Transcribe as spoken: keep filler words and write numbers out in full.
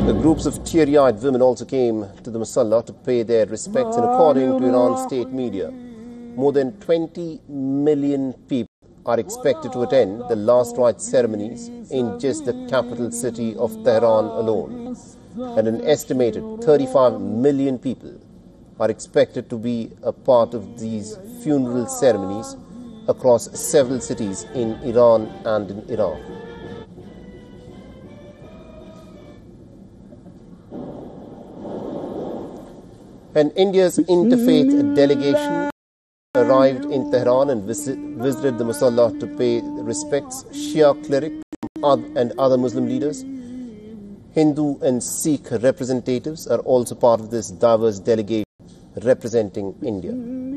Groups of teary-eyed women also came to the Musalla to pay their respects, and according to Iran state media, more than twenty million people are expected to attend the last rites ceremonies in just the capital city of Tehran alone, and an estimated thirty-five million people are expected to be a part of these funeral ceremonies across several cities in Iran and in Iraq. And India's interfaith delegation arrived in Tehran and visit, visited the Musalla to pay respects. Shia clerics and other Muslim leaders, Hindu and Sikh representatives are also part of this diverse delegation representing India.